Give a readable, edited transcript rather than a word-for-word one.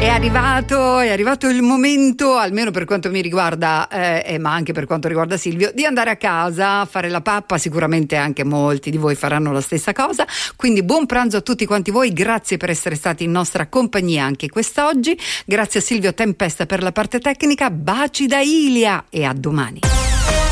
È arrivato il momento, almeno per quanto mi riguarda, ma anche per quanto riguarda Silvio, di andare a casa, fare la pappa. Sicuramente anche molti di voi faranno la stessa cosa, quindi buon pranzo a tutti quanti voi, grazie per essere stati in nostra compagnia anche quest'oggi, grazie a Silvio Tempesta per la parte tecnica, baci da Ilia e a domani.